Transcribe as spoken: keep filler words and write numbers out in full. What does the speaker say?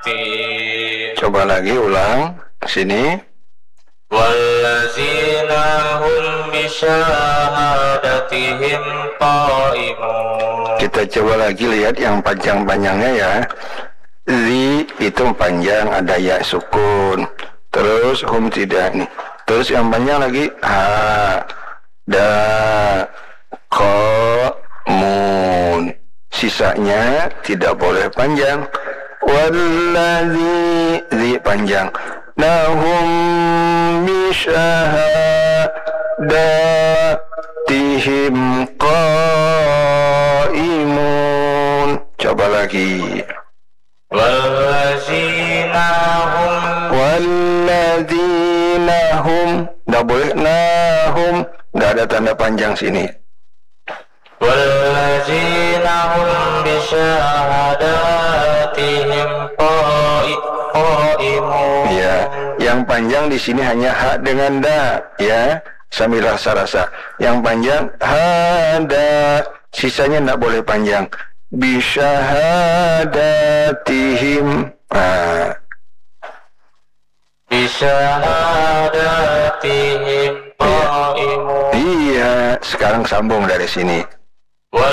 Coba lagi ulang sini. Wallazina hum bisyahadatihim qaimun. Kita coba lagi lihat yang panjang-panjangnya ya. Zi itu panjang, ada ya sukun. Terus hum tidak nih. Terus yang panjang lagi ha, da, ko, mun. Sisanya tidak boleh panjang. Wallazi, zi panjang. Nahum bisyahadatihim qaimun. Coba lagi. Wallazina hum Walladzina hum, nggak boleh nahum, nggak ada tanda panjang sini. Wallazina hum bisyahadatihim qaimun. Ya, yang panjang di sini hanya ha dengan da, ya, sambil rasa-rasa. Yang panjang hada, sisanya nggak boleh panjang. Bisyahadatihim. Nah. Bisyahadatihim qaimun. Iya, sekarang sambung dari sini.